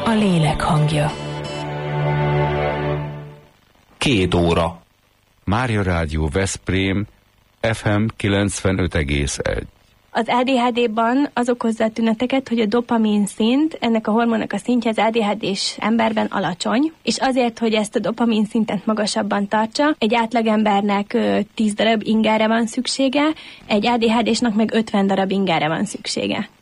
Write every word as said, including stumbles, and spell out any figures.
A lélek hangja. Két óra. Mária Rádió Veszprém, ef em kilencvenöt egész egy. Az á dé há dé-ban az okozza a tüneteket, hogy a dopamin szint, ennek a hormonnak a szintje az á dé há dés emberben alacsony, és azért, hogy ezt a dopamin szintet magasabban tartsa, egy átlagembernek tíz darab ingára van szüksége, egy á dé há désnak meg ötven darab ingára van szüksége.